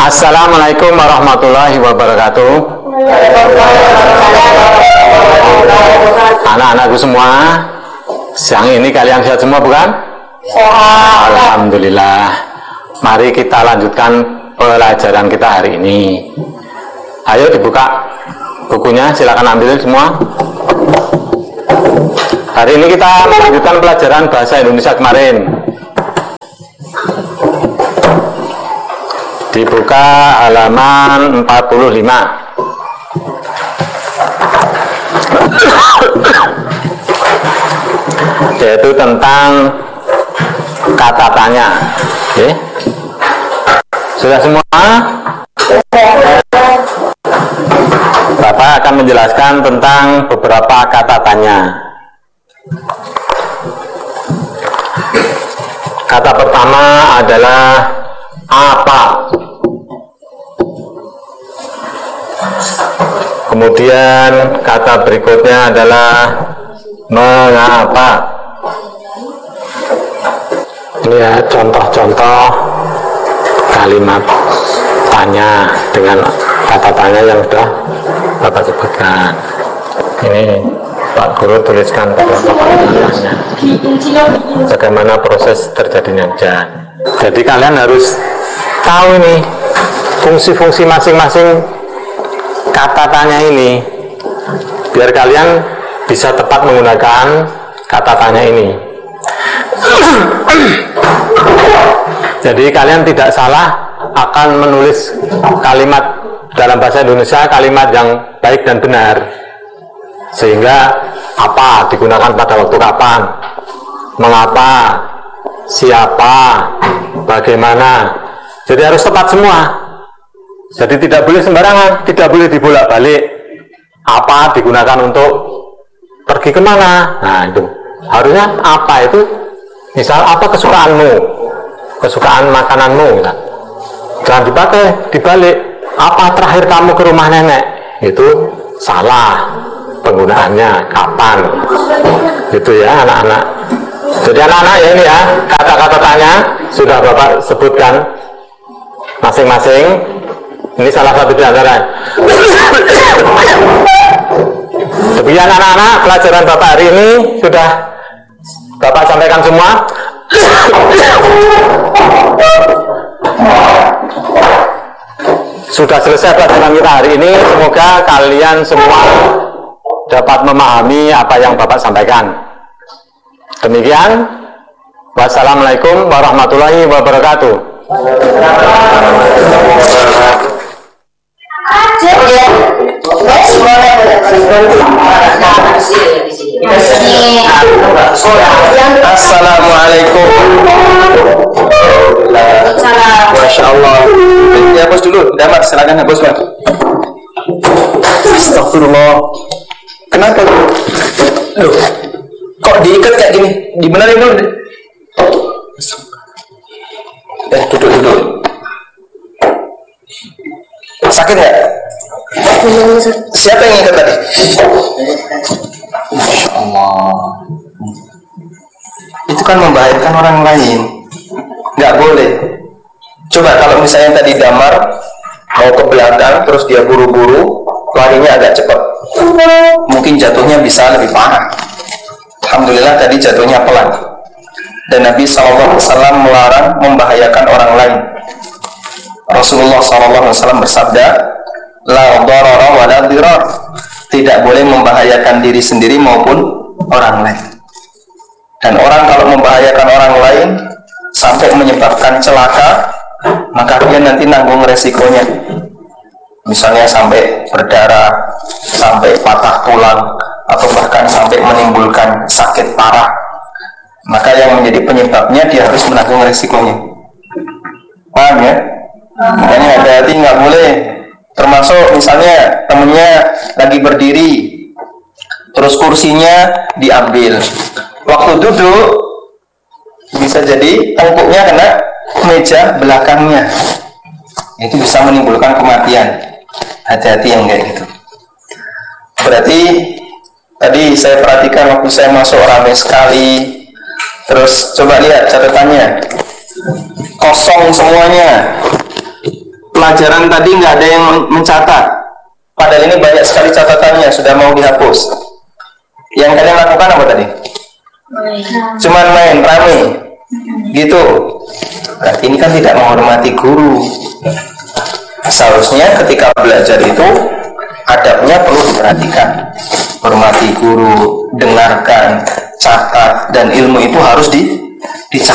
Assalamualaikum warahmatullahi wabarakatuh. Anak-anakku semua, siang ini kalian sehat semua bukan? Alhamdulillah. Mari kita lanjutkan pelajaran kita hari ini. Ayo dibuka bukunya, silakan ambil semua. Hari ini kita melanjutkan pelajaran bahasa Indonesia kemarin. Dibuka halaman 45. Yaitu tentang kata tanya. Oke. Sudah semua? Bapak akan menjelaskan tentang beberapa kata tanya. Kata pertama adalah apa. Kemudian kata berikutnya adalah mengapa. Ini ya contoh-contoh kalimat tanya dengan kata tanya yang sudah Bapak sebutkan. Ini Pak Guru tuliskan beberapa pertanyaannya. Bagaimana proses terjadinya hujan. Jadi kalian harus tahu ini fungsi-fungsi masing-masing kata tanya ini, biar kalian bisa tepat menggunakan kata tanya ini. Jadi kalian tidak salah akan menulis kalimat dalam bahasa Indonesia, kalimat yang baik dan benar. Sehingga apa digunakan pada waktu kapan, mengapa, siapa, bagaimana. Jadi harus tepat semua. Jadi tidak boleh sembarangan, tidak boleh dibolak-balik. Apa digunakan untuk pergi kemana? Nah itu harusnya apa itu. Misal apa kesukaanmu, kesukaan makananmu. Jangan dipakai dibalik. Apa terakhir kamu ke rumah nenek? Itu salah penggunaannya. Kapan? Itu ya anak-anak. Jadi anak-anak ya ini ya, kata-kata tanya sudah Bapak sebutkan masing-masing. Ini salah satu di antara. Demikian anak-anak, pelajaran Bapak hari ini sudah Bapak sampaikan semua. Sudah selesai pelajaran kita hari ini. Semoga kalian semua dapat memahami apa yang Bapak sampaikan. Demikian. Wassalamualaikum warahmatullahi wabarakatuh. Assalamualaikum. Masya Allah. Ya bos dulu, damar silakan ya bos. Astagfirullah. Kenapa? Loh, kok diikat kayak gini? Dibenerin dulu. Duduk. Sakit ya? Siapa yang ikat tadi? Masya Allah. Itu kan membahayakan orang lain. Nggak boleh. Coba kalau misalnya tadi damar mau ke belakang, terus dia buru-buru, larinya agak cepat, mungkin jatuhnya bisa lebih parah. Alhamdulillah tadi jatuhnya pelan. Dan Nabi SAW melarang membahayakan orang lain. Rasulullah SAW bersabda, la darara wa la dirar. Tidak boleh membahayakan diri sendiri maupun orang lain. Dan orang kalau membahayakan orang lain sampai menyebabkan celaka, maka dia nanti nanggung resikonya. Misalnya sampai berdarah, sampai patah tulang, atau bahkan sampai menimbulkan sakit parah. Maka yang menjadi penyebabnya dia harus menanggung resikonya. Paham ya? Makanya hati-hati, nggak boleh. Termasuk misalnya temennya lagi berdiri, terus kursinya diambil. Waktu duduk bisa jadi tengkuknya kena meja belakangnya. Itu bisa menimbulkan kematian. Hati-hati yang kayak gitu. Berarti tadi saya perhatikan waktu saya masuk ramai sekali. Terus coba lihat catatannya, kosong semuanya. pelajaran tadi nggak ada yang mencatat. Padahal ini banyak sekali catatannya, sudah mau dihapus. Yang kalian lakukan apa tadi? Cuman main, rame, gitu. Berarti ini kan tidak menghormati guru. Seharusnya ketika belajar itu adabnya perlu diperhatikan. Hormati guru, dengarkan, catat, dan ilmu itu harus dicatat.